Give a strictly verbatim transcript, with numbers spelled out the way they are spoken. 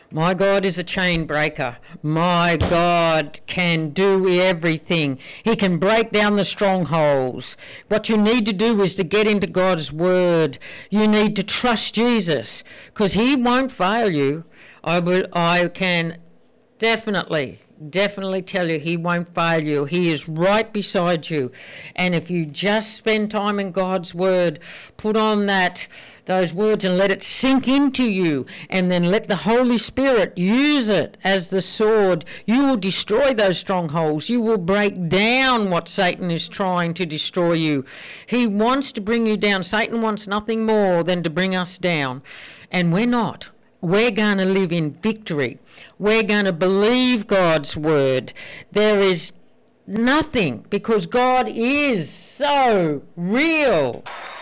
My God is a chain breaker. My God can do everything. He can break down the strongholds. What you need to do is to get into God's word. You need to trust Jesus, because he won't fail you. I will, I can definitely definitely tell you he won't fail you. He is right beside you. And if you just spend time in God's word, put on that those words and let it sink into you, and then let the Holy Spirit use it as the sword, you will destroy those strongholds. You will break down what Satan is trying to destroy you. He wants to bring you down. Satan wants nothing more than to bring us down, and we're not. We're going to live in victory. We're going to believe God's word. There is nothing, because God is so real.